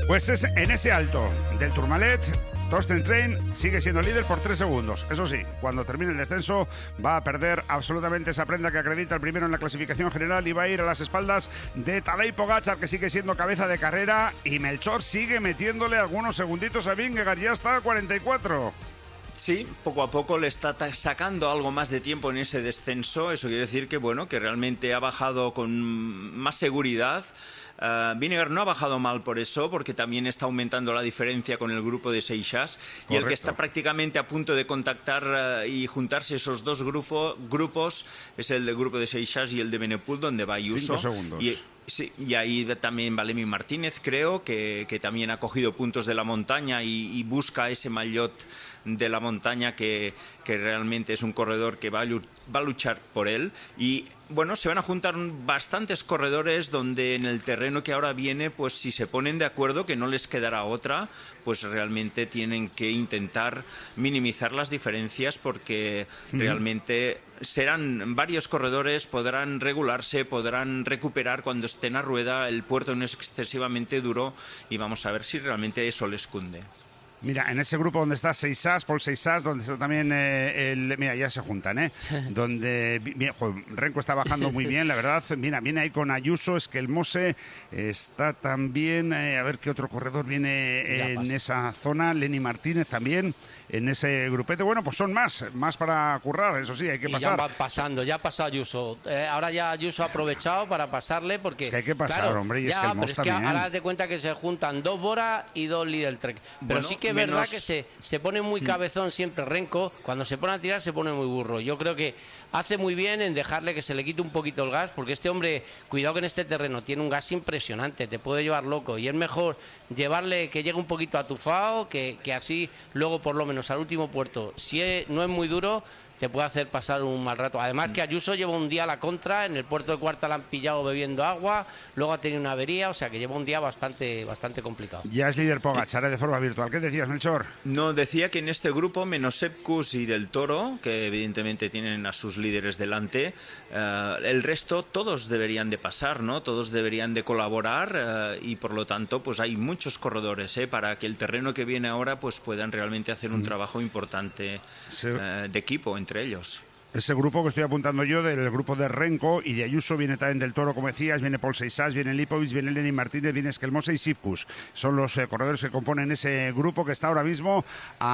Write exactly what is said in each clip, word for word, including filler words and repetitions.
Pues es en ese alto del Tourmalet, Torsten Train sigue siendo líder por tres segundos. Eso sí, cuando termine el descenso va a perder absolutamente esa prenda que acredita el primero en la clasificación general y va a ir a las espaldas de Tadej Pogačar, que sigue siendo cabeza de carrera, y Melchor sigue metiéndole algunos segunditos a Vingegaard, ya está a cuarenta y cuatro. Sí, poco a poco le está sacando algo más de tiempo en ese descenso. Eso quiere decir que, bueno, que realmente ha bajado con más seguridad. Uh, Vingegaard no ha bajado mal por eso, porque también está aumentando la diferencia con el grupo de Seixas. Y el que está prácticamente a punto de contactar uh, y juntarse esos dos grupo, grupos es el del grupo de Seixas y el de Benepul, donde va Ayuso. Cinco segundos. Y, sí, y ahí también va Lemmy Martínez, creo, que, que también ha cogido puntos de la montaña y, y busca ese maillot de la montaña que, que realmente es un corredor que va a, va a luchar por él. Y bueno, se van a juntar bastantes corredores donde en el terreno que ahora viene, pues si se ponen de acuerdo, que no les quedará otra, pues realmente tienen que intentar minimizar las diferencias, porque mm. realmente serán varios corredores, podrán regularse, podrán recuperar cuando estén a rueda, el puerto no es excesivamente duro y vamos a ver si realmente eso les cunde. Mira, en ese grupo donde está Seixas, Paul Seixas, donde está también eh, el... Mira, ya se juntan, ¿eh? Donde... Mira, joder, Renko está bajando muy bien, la verdad. Mira, viene ahí con Ayuso, es que el Mose está también... Eh, a ver qué otro corredor viene eh, en esa zona. Lenny Martínez también en ese grupete. Bueno, pues son más, más para currar, eso sí, hay que y pasar. Ya van pasando, ya ha pasado Ayuso. Eh, ahora ya Ayuso ha aprovechado para pasarle porque... Es que hay que pasar, claro, hombre, y ya, es que el Mos pero es también. que ahora de cuenta que se juntan dos Bora y dos Lidl Trek. Pero bueno, sí que es menos... verdad que se, se pone muy cabezón siempre Renko. Cuando se pone a tirar se pone muy burro. Yo creo que hace muy bien en dejarle que se le quite un poquito el gas, porque este hombre, cuidado que en este terreno tiene un gas impresionante, te puede llevar loco, y es mejor llevarle que llegue un poquito atufado, que, que así luego por lo menos al último puerto, si es, no es muy duro, te puede hacer pasar un mal rato. Además que Ayuso lleva un día a la contra, en el puerto de Cuarta la han pillado bebiendo agua, luego ha tenido una avería, o sea que lleva un día bastante, bastante complicado. Ya es líder Pogačar, ¿eh? De forma virtual. ¿Qué decías, Melchor? No, decía que en este grupo, menos Sepkus y Del Toro, que evidentemente tienen a sus líderes delante, uh, el resto todos deberían de pasar, ¿no? Todos deberían de colaborar uh, y por lo tanto pues hay muchos corredores, ¿eh? Para que el terreno que viene ahora pues puedan realmente hacer un mm. trabajo importante sí. uh, de equipo entre ellos. Ese grupo que estoy apuntando yo, del grupo de Renko y de Ayuso, viene también Del Toro, como decías, viene Paul Seixas, viene Lipovic, viene Lenny Martínez, viene Skelmose y Sipkus. Son los eh, corredores que componen ese grupo, que está ahora mismo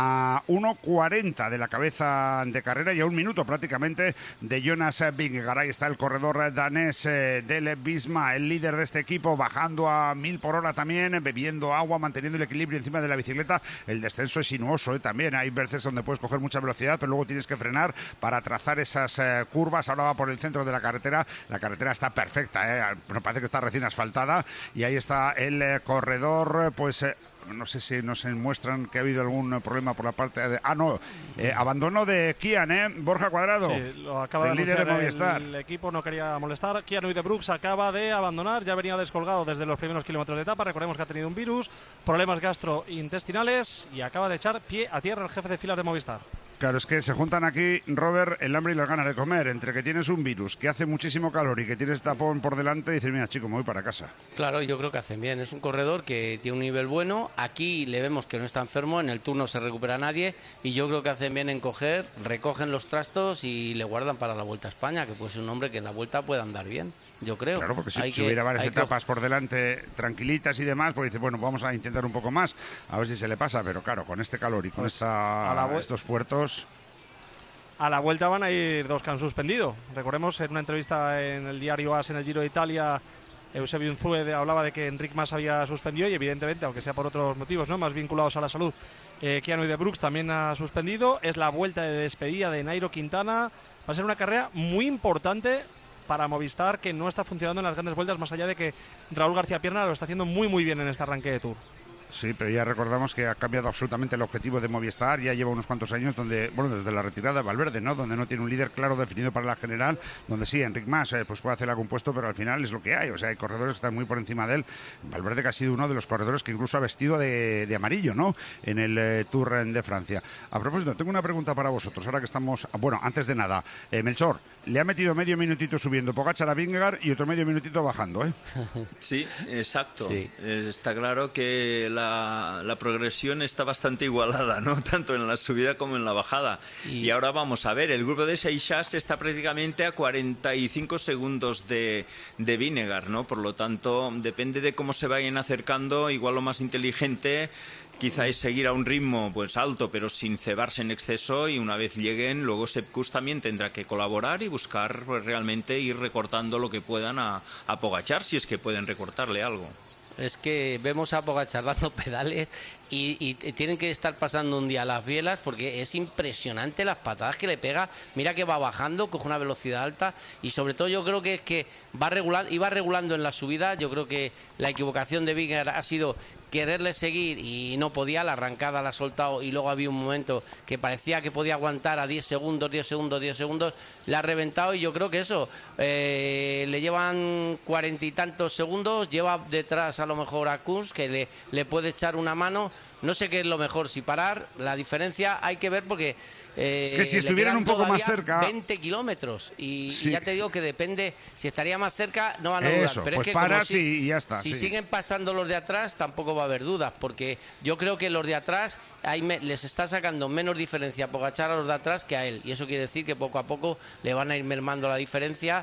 a uno cuarenta de la cabeza de carrera y a un minuto prácticamente de Jonas Vingegaard. Ahí está el corredor danés eh, del Visma, el líder de este equipo, bajando a mil por hora también, bebiendo agua, manteniendo el equilibrio encima de la bicicleta. El descenso es sinuoso, ¿eh? También hay veces donde puedes coger mucha velocidad, pero luego tienes que frenar para trazar esas eh, curvas. Ahora va por el centro de la carretera, la carretera está perfecta, ¿eh? Me parece que está recién asfaltada, y ahí está el eh, corredor, pues eh, no sé si nos muestran que ha habido algún problema por la parte de... Ah, no, eh, abandono de Kian, ¿eh? Borja Cuadrado, sí, lo acaba el de líder de Movistar. El equipo no quería molestar. Kian Uijtdebroeks acaba de abandonar, ya venía descolgado desde los primeros kilómetros de etapa. Recordemos que ha tenido un virus, problemas gastrointestinales, y acaba de echar pie a tierra el jefe de filas de Movistar. Claro, es que se juntan aquí, Robert, el hambre y las ganas de comer. Entre que tienes un virus, que hace muchísimo calor y que tienes tapón por delante, y dices, mira, chico, me voy para casa. Claro, yo creo que hacen bien. Es un corredor que tiene un nivel bueno. Aquí le vemos que no está enfermo, en el tour no se recupera nadie, y yo creo que hacen bien en coger, recogen los trastos y le guardan para la Vuelta a España, que puede ser un hombre que en la Vuelta pueda andar bien, yo creo. Claro, porque si, hay si que, hubiera varias etapas que... por delante tranquilitas y demás, pues dice, bueno, vamos a intentar un poco más, a ver si se le pasa, pero claro, con este calor y con pues esta, a la estos puertos... A la Vuelta van a ir dos que han suspendido. Recordemos, en una entrevista en el diario AS en el Giro de Italia, Eusebio Unzue hablaba de que Enric Mas había suspendido, y evidentemente, aunque sea por otros motivos, ¿no?, más vinculados a la salud, eh, Kian Uijtdebroeks también ha suspendido. Es la vuelta de despedida de Nairo Quintana. Va a ser una carrera muy importante para Movistar, que no está funcionando en las grandes vueltas, más allá de que Raúl García Pierna lo está haciendo muy muy bien en este arranque de Tour. Sí, pero ya recordamos que ha cambiado absolutamente el objetivo de Movistar, ya lleva unos cuantos años donde, bueno, desde la retirada de Valverde, ¿no? Donde no tiene un líder claro definido para la general, donde sí, Enric Mas eh, pues puede hacer algún puesto, pero al final es lo que hay, o sea, hay corredores que están muy por encima de él. Valverde, que ha sido uno de los corredores que incluso ha vestido de, de amarillo, ¿no? En el eh, Tour de Francia. A propósito, tengo una pregunta para vosotros, ahora que estamos, bueno, antes de nada, eh, Melchor, le ha metido medio minutito subiendo Pogačar a Vingegaard y otro medio minutito bajando, ¿eh? Sí, exacto. Sí. Está claro que la, la progresión está bastante igualada, ¿no? Tanto en la subida como en la bajada. Y, y ahora vamos a ver, el grupo de Seixas está prácticamente a cuarenta y cinco segundos de, de Vingegaard, ¿no? Por lo tanto, depende de cómo se vayan acercando, igual lo más inteligente quizá es seguir a un ritmo pues alto, pero sin cebarse en exceso, y una vez lleguen, luego Sepp Kuss también tendrá que colaborar y buscar pues, realmente ir recortando lo que puedan a, a Pogačar, si es que pueden recortarle algo. Es que vemos a Pogačar dando pedales y, y tienen que estar pasando un día las bielas, porque es impresionante las patadas que le pega. Mira que va bajando, coge una velocidad alta, y sobre todo yo creo que es que va regulando, iba regulando en la subida. Yo creo que la equivocación de Vingegaard ha sido quererle seguir y no podía, la arrancada la ha soltado, y luego había un momento que parecía que podía aguantar a diez segundos, diez segundos, diez segundos, la ha reventado, y yo creo que eso, eh, le llevan cuarenta y tantos segundos, lleva detrás a lo mejor a Kuss, que le, le puede echar una mano. No sé qué es lo mejor, si parar, la diferencia hay que ver, porque eh, es que si estuvieran un poco más cerca, veinte kilómetros, y, sí. y ya te digo que depende, si estaría más cerca no van a Eso, dudar, pero pues es que paras si, y ya está. Si sí. siguen pasando los de atrás tampoco va a haber dudas, porque yo creo que los de atrás hay me, les está sacando menos diferencia a Pogačar a los de atrás que a él, y eso quiere decir que poco a poco le van a ir mermando la diferencia.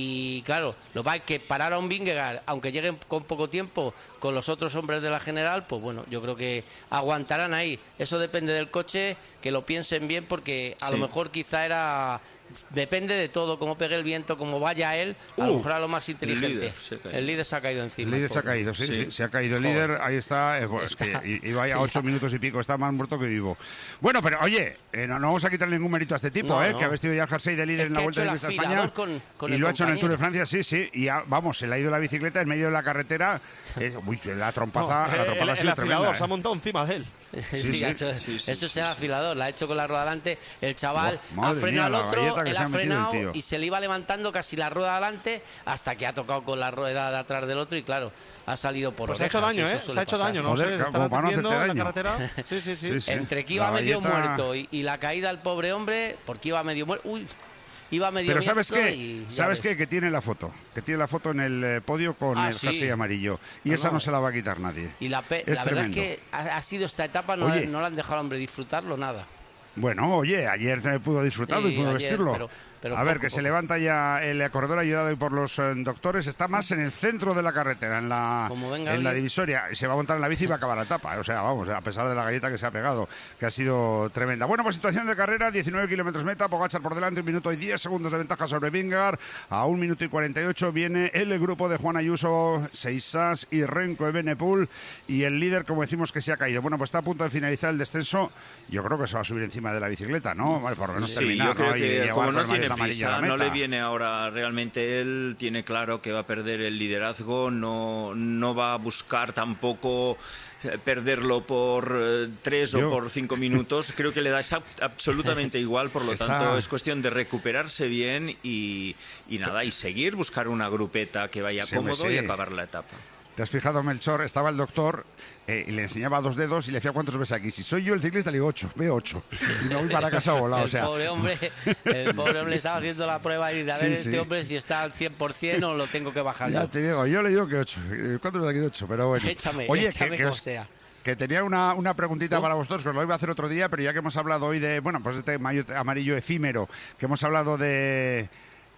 Y claro, lo va a que parar a un Vingegaard, aunque lleguen con poco tiempo con los otros hombres de la general, pues bueno, yo creo que aguantarán ahí. Eso depende del coche, que lo piensen bien, porque a sí. lo mejor quizá era... Depende de todo, cómo pegue el viento, cómo vaya él, a uh, lo mejor a lo más inteligente. El líder se ha caído, el líder se ha caído encima. El líder se ha caído, sí, sí, sí, se ha caído el líder, ahí está, eh, pues, es que iba a ocho minutos y pico, está más muerto que vivo. Bueno, pero oye, eh, no, no vamos a quitarle ningún mérito a este tipo, no, eh, no. que ha vestido ya el jersey de líder es en la Vuelta de España con, con y lo ha hecho compañero. en el Tour de Francia, sí, sí, y ya, vamos, se le ha ido la bicicleta en medio de la carretera, eh, uy, la trompaza, no, la trompaza el, ha sido el tremenda. afilador eh. se ha montado encima de él. Sí, sí, sí, sí, hecho, sí, sí, eso es sí, el sí. afilador, la ha hecho con la rueda delante, el chaval Oh, ha frenado mía, al otro, él ha, ha frenado y se le iba levantando casi la rueda delante hasta que ha tocado con la rueda de atrás del otro, y claro, ha salido por pues orejas. Se ha hecho daño, ¿eh? Se ha hecho pasar. daño, no Joder, sé, claro, están como atendiendo para no en la hacerte carretera. Sí, sí, sí. Sí, sí. Entre que iba la medio galleta... muerto y, y la caída del pobre hombre, porque iba medio muerto. Uy, iba medio Pero ¿sabes qué? y ¿Sabes ves. qué? Que tiene la foto. Que tiene la foto en el eh, podio con Ah, el sí. jersey amarillo. Y No, esa no. no se la va a quitar nadie. Y la, pe- Es la verdad es tremendo. que ha, ha sido esta etapa, no, Oye. no le han dejado al hombre disfrutarlo nada. Bueno, oye, ayer se pudo disfrutarlo Sí, y pudo ayer, vestirlo. pero- pero a ver, poco, que poco. se levanta ya el corredor ayudado por los eh, doctores. Está más en el centro de la carretera, en la, Como venga en la alguien. divisoria. Se va a montar en la bici y va a acabar la etapa. O sea, vamos, a pesar de la galleta que se ha pegado, que ha sido tremenda. Bueno, pues situación de carrera, diecinueve kilómetros meta, Pogačar por delante, un minuto y diez segundos de ventaja sobre Vingegaard. A un minuto y cuarenta y ocho viene el grupo de Juan Ayuso, Seixas y Renko Evenepoel. Y el líder, como decimos, que se ha caído. Bueno, pues está a punto de finalizar el descenso. Yo creo que se va a subir encima de la bicicleta, ¿no? Vale, por lo menos Sí, terminar, yo creo ¿no? Y que llevar como con no el tiene maleta amarillo a la prisa, no meta. le viene ahora realmente, él tiene claro que va a perder el liderazgo, no, no va a buscar tampoco eh, perderlo por eh, tres Yo- o por cinco minutos, creo que le da esa- absolutamente igual, por lo Está- tanto es cuestión de recuperarse bien y, y nada, y seguir, buscar una grupeta que vaya Sí, hombre, cómodo sí. y acabar la etapa. ¿Te has fijado, Melchor? Estaba el doctor eh, y le enseñaba dos dedos y le decía cuántos ves aquí. Si soy yo el ciclista, le digo ocho, veo ocho. Y me voy para casa volado. el O sea, pobre hombre, el pobre hombre estaba haciendo la prueba y de a ver Sí, este sí. hombre si está al cien por cien o lo tengo que bajar ya yo. te digo, yo le digo que ocho. Eh, ¿Cuántos ves aquí de ocho? Pero bueno. Échame, Oye, échame que, que como os- sea. que tenía una, una preguntita ¿No? para vosotros, que os lo iba a hacer otro día, pero ya que hemos hablado hoy de, bueno, pues este maillot amarillo efímero, que hemos hablado de...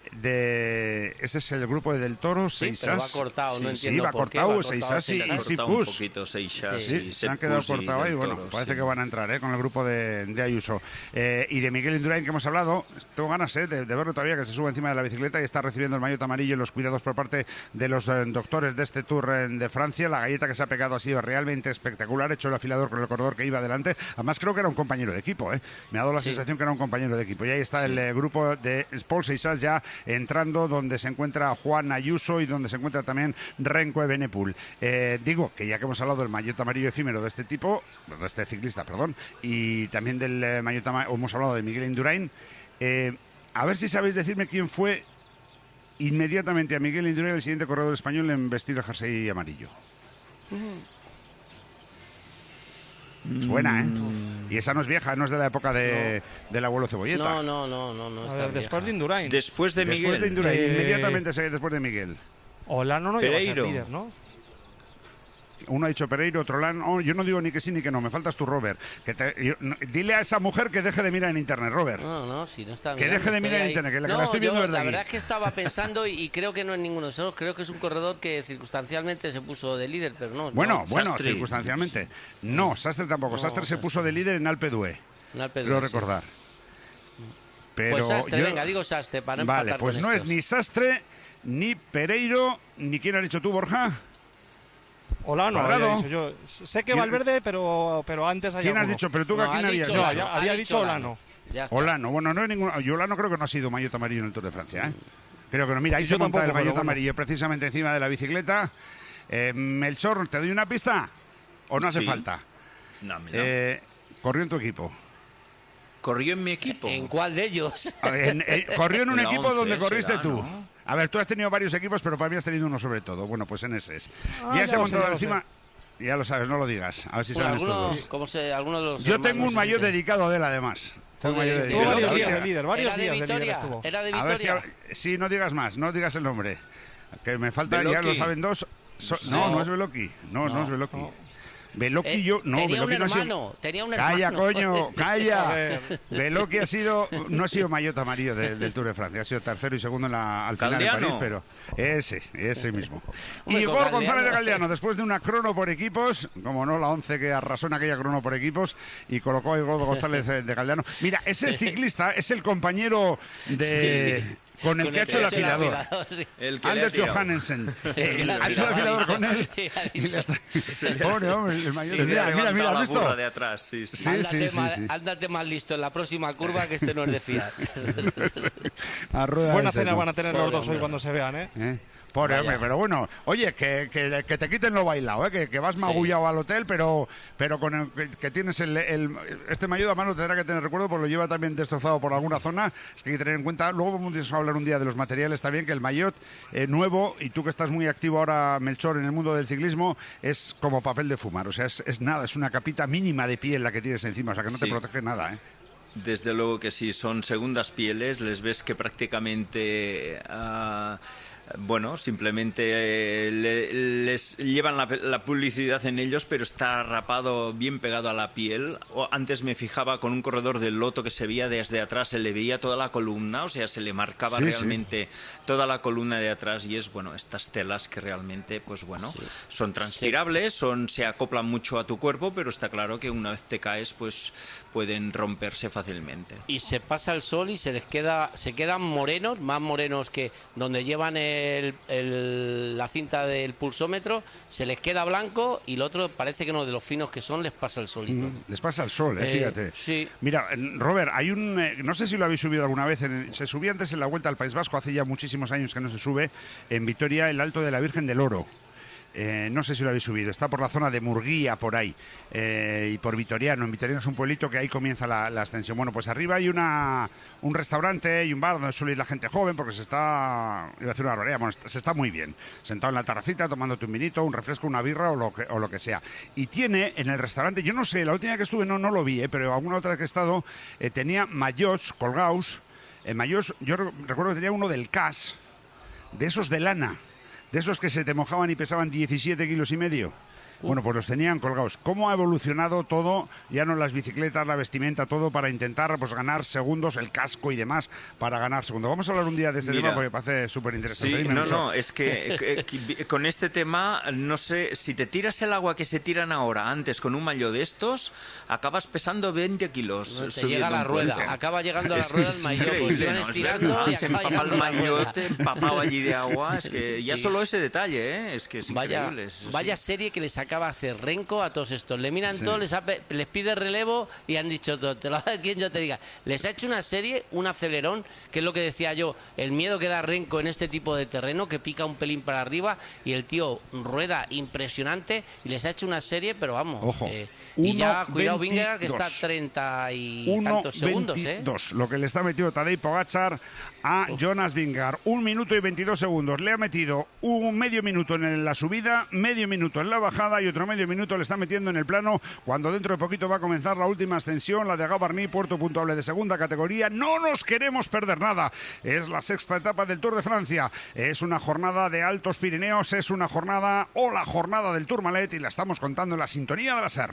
de ese es el grupo de Del Toro, Sí, Seixas. pero va cortado, no sí, entiendo sí, va por qué, cortado, va cortado Seixas y, Seixas. y Se ha cortado un Sipkus. poquito Seixas Sí, y Se han Sepp quedado Kuss y cortados ahí, Del bueno, Toro, parece sí. que van a entrar ¿eh? con el grupo de, de Ayuso. Eh, y de Miguel Indurain, que hemos hablado, tengo ganas ¿eh? de, de verlo todavía, que se sube encima de la bicicleta y está recibiendo el maillot amarillo y los cuidados por parte de los eh, doctores de este Tour eh, de Francia. La galleta que se ha pegado ha sido realmente espectacular, hecho el afilador con el corredor que iba adelante. Además, creo que era un compañero de equipo, ¿eh? me ha dado la Sí. sensación que era un compañero de equipo. Y ahí está el eh, grupo de Paul Seixas ya entrando, donde se encuentra Juan Ayuso y donde se encuentra también Renko Evenepoel. Eh, digo que ya que hemos hablado del maillot amarillo efímero de este tipo, de este ciclista, perdón, y también del eh, maillot amarillo, hemos hablado de Miguel Indurain, eh, a ver si sabéis decirme quién fue inmediatamente a Miguel Indurain el siguiente corredor español en vestir el jersey amarillo. Mm. Suena, ¿eh? Y esa no es vieja, no es de la época de, no. del abuelo Cebolleta. No, no, no, no, no. A ver, después de Indurain. Después de Miguel. Después de Indurain, eh... inmediatamente después de Miguel. Olano no llegó a ser líder, ¿no? Uno ha dicho Pereiro, otro Olano. Oh, yo no digo ni que sí ni que no, me faltas tú, Robert. Que te, yo, no, dile a esa mujer que deje de mirar en internet, Robert. No, no, si no está Que mirando, deje de mirar en ahí. internet, que la, no, que la estoy viendo yo, desde La aquí. verdad es que estaba pensando y, y creo que no es ninguno de esos. Creo que es un corredor que circunstancialmente se puso de líder, pero no. Bueno, no, bueno, Sastre. circunstancialmente. No, Sastre tampoco. No, Sastre se Sastre. puso de líder en Alpe d'Huez. No al Pedro, Creo sí. recordar. Pero Pues Sastre, yo... venga, digo Sastre para no Vale, empatar pues con no estos. es ni Sastre, ni Pereiro, ni quién has dicho tú, Borja. Olano, Cuadrado. había dicho yo. Sé que ¿Quién- Valverde, pero, pero antes hay ¿Quién has alguno. dicho? Pero tú, No, ¿a quién ha habías dicho dicho? No, Olano, había- había ha dicho Olano. Ya está. Olano, bueno, no es ninguno. Yo Olano creo que no ha sido maillot amarillo en el Tour de Francia, ¿eh? Creo que no. Mira, ahí Y se yo monta tampoco, el maillot pero bueno. amarillo precisamente encima de la bicicleta. Eh, Melchor, ¿te doy una pista? ¿O no hace Sí. falta? No, mira. Eh, corrió en tu equipo. Corrió en mi equipo. ¿En cuál de ellos? A ver, en- en- corrió en un En la equipo once donde corriste será, tú. ¿no? A ver, tú has tenido varios equipos, pero para mí has tenido uno sobre todo. Bueno, pues en ese es. Ah, ya ya se ha lo sé, montado ya lo encima. Ya lo sabes, no lo digas. A ver si Bueno, saben estos algunos, dos. ¿cómo se, algunos de los Yo hermanos tengo un maillot este. dedicado a él, además. Tengo un maillot Joder, Estuvo dedicado. varios A ver días si- de líder, varios Era de días de líder Vitoria, estuvo. era de A ver si, Vitoria. sí, no digas más, no digas el nombre. Que me falta, ya Beloki. lo saben dos. So- No. no, no es Beloki. No, no, No, es Beloki. no. Beloki Eh, yo, no, tenía Beloki un no ha sido- hermano, tenía un Calla, hermano. coño, calla. Joder. Beloki ha sido, no ha sido maillot amarillo de- del Tour de Francia, ha sido tercero y segundo en la, al final Galdeano. en París, pero ese, ese mismo. Hombre, Igor con González de Galdeano. Galdeano, después de una crono por equipos, como no, la once que arrasó en aquella crono por equipos y colocó a Igor González de Galdeano. Mira, es el ciclista, es el compañero de... Sí. Con el Con que ha hecho el afilador. sí. El que le ha Anders tirado. Johannesen. El que Ha le hecho el ha afilador dicho, con él. le ha Y dicho. le está- Pobre hombre, el mayor. Se le Mira, ha mira, mira, levantado ¿has la visto? burra de atrás, sí, sí. Sí, ándate, sí, más, sí. ándate más listo en la próxima curva que este no es de fiar. A rueda Buena ese, cena ¿no? van a tener los Pobre dos hoy hombre. cuando se vean, ¿eh? ¿Eh? Pobre Vaya. hombre, pero bueno, oye, que, que, que te quiten lo bailado, ¿eh? que, que vas magullado al hotel, pero, pero con el, que, que tienes el, el- este maillot además lo tendrá que tener recuerdo, porque lo lleva también destrozado por alguna zona, es que hay que tener en cuenta, luego vamos a hablar un día de los materiales también, que el maillot eh, nuevo, y tú que estás muy activo ahora, Melchor, en el mundo del ciclismo, es como papel de fumar, o sea, es, es nada, es una capita mínima de piel la que tienes encima, o sea, que no te Sí. protege nada, ¿eh? Desde luego que sí, son segundas pieles, les ves que prácticamente, ah, bueno, simplemente eh, le- les llevan la, la publicidad en ellos, pero está rapado, bien pegado a la piel. O antes me fijaba con un corredor del Loto que se veía desde atrás, se le veía toda la columna, o sea, se le marcaba Sí, sí. realmente toda la columna de atrás y es, bueno, estas telas que realmente, pues bueno, Sí. son transpirables, son, se acoplan mucho a tu cuerpo, pero está claro que una vez te caes, pues pueden romperse fácilmente. Y se pasa el sol y se les queda, se quedan morenos, más morenos que donde llevan el, el- la cinta del pulsómetro, se les queda blanco y el otro parece que no, de los finos que son, les pasa el solito. Mm, Les pasa el sol, eh, Eh, fíjate. sí. Mira, eh, Robert, hay un. eh, no sé si lo habéis subido alguna vez. en- se subía antes en la Vuelta al País Vasco, hace ya muchísimos años que no se sube. En Vitoria, el Alto de la Virgen del Oro. Eh, no sé si lo habéis subido. Está por la zona de Murguía, por ahí. eh, y por Vitoriano. En Vitoriano es un pueblito que ahí comienza la, la ascensión. Bueno, pues arriba hay una, un restaurante y un bar donde suele ir la gente joven porque se está. Iba a decir una barbaridad, bueno, se está muy bien. Sentado en la terracita, tomándote un vinito, un refresco, una birra o lo que, o lo que sea. Y tiene en el restaurante, yo no sé, la última vez que estuve no, no lo vi, eh, pero alguna otra vez que he estado, eh, tenía maillots colgados. En maillots, yo re- recuerdo que tenía uno del C A S, de esos de lana. De esos que se te mojaban y pesaban diecisiete kilos y medio. Bueno, pues los tenían colgados. ¿Cómo ha evolucionado todo? Ya no las bicicletas, la vestimenta, todo para intentar pues ganar segundos, el casco y demás para ganar segundos. Vamos a hablar un día de este Mira. tema porque me parece súper interesante. Sí, no, no, es que, que- que con este tema, no sé, si te tiras el agua que se tiran ahora antes con un maillot de estos, acabas pesando veinte kilos. Te subiendo llega a la un rueda, puente. acaba llegando a la Es rueda el es maillot, increíble, pues se van ¿no? Es estirando verdad, y se acaba empapa el llegando a la rueda. maillot empapado allí de agua, es que ya Sí. solo ese detalle, ¿eh? Es que es Vaya, increíble. es- vaya sí. serie que le saca acaba de hacer Renko a todos estos. Le miran sí. todos, les, ha, les pide relevo y han dicho todo. Te lo va a dar quien yo te diga. Les ha hecho una serie, un acelerón, que es lo que decía yo, el miedo que da Renko en este tipo de terreno, que pica un pelín para arriba y el tío rueda impresionante y les ha hecho una serie, pero vamos. Ojo. Eh, y ya, cuidado, Vingegaard, que está a treinta y tantos segundos, ¿eh? Lo que le está metiendo Tadej Pogačar a Uf. Jonas Vingegaard. Un minuto y veintidós segundos. Le ha metido un medio minuto en la subida, medio minuto en la bajada y otro medio minuto le está metiendo en el plano cuando dentro de poquito va a comenzar la última ascensión, la de Gavarnie, puerto puntuable de segunda categoría. No nos queremos perder nada. Es la sexta etapa del Tour de Francia. Es una jornada de Altos Pirineos, es una jornada o la jornada del Tourmalet y la estamos contando en la sintonía de la SER.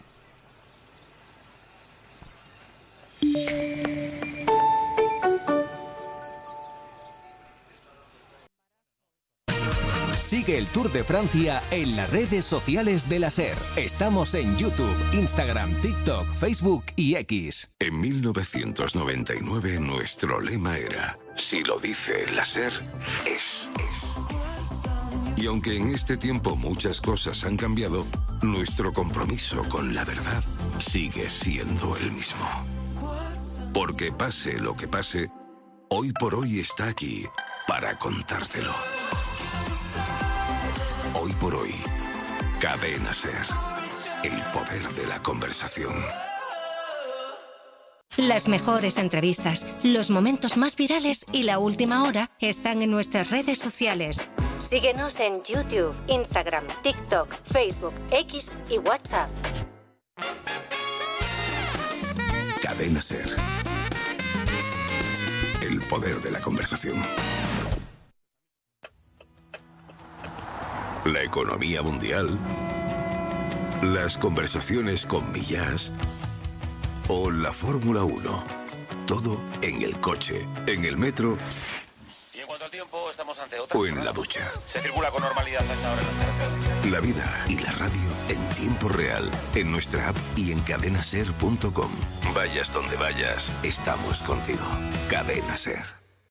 Sigue el Tour de Francia en las redes sociales de la SER. Estamos en YouTube, Instagram, TikTok, Facebook y X. En mil novecientos noventa y nueve nuestro lema era: si lo dice la SER, es. Y aunque en este tiempo muchas cosas han cambiado, nuestro compromiso con la verdad sigue siendo el mismo. Porque pase lo que pase, Hoy por Hoy está aquí para contártelo. Hoy por Hoy, Cadena SER, el poder de la conversación. Las mejores entrevistas, los momentos más virales y la última hora están en nuestras redes sociales. Síguenos en YouTube, Instagram, TikTok, Facebook, X y WhatsApp. Cadena SER, el poder de la conversación. La economía mundial, las conversaciones con Millás o la Fórmula uno. Todo en el coche, en el metro y en cuanto al tiempo estamos ante otra o en la ducha. Se circula con normalidad hasta ahora en las carreteras. La vida y la radio en tiempo real, en nuestra app y en cadena ser punto com. Vayas donde vayas, estamos contigo. Cadena SER.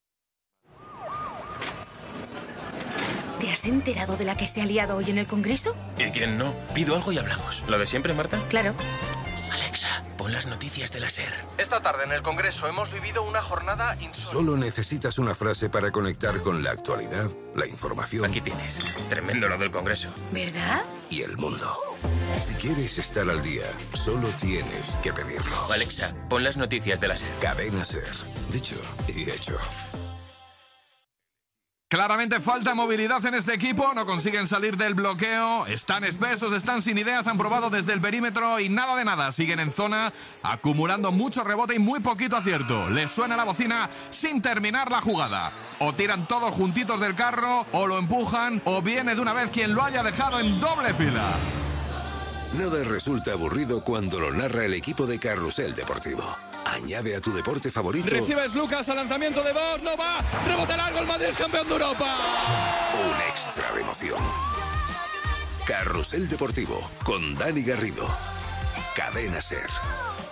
¿Te has enterado de la que se ha liado hoy en el Congreso? ¿Y quién no? Pido algo y hablamos. ¿Lo de siempre, Marta? Claro. Alexa, pon las noticias de la SER. Esta tarde en el Congreso hemos vivido una jornada insólita. Solo necesitas una frase para conectar con la actualidad, la información. Aquí tienes. Tremendo lo del Congreso. ¿Verdad? Y el mundo. Si quieres estar al día, solo tienes que pedirlo. Alexa, pon las noticias de la SER. Cadena SER. Dicho y hecho. Claramente falta movilidad en este equipo, no consiguen salir del bloqueo, están espesos, están sin ideas, han probado desde el perímetro y nada de nada, siguen en zona, acumulando mucho rebote y muy poquito acierto. Les suena la bocina sin terminar la jugada. O tiran todos juntitos del carro, o lo empujan, o viene de una vez quien lo haya dejado en doble fila. Nada resulta aburrido cuando lo narra el equipo de Carrusel Deportivo. Añade a tu deporte favorito. Recibes Lucas al lanzamiento de Bosch, no va, rebote largo, el Madrid es campeón de Europa. Un extra de emoción. Carrusel Deportivo con Dani Garrido. Cadena SER.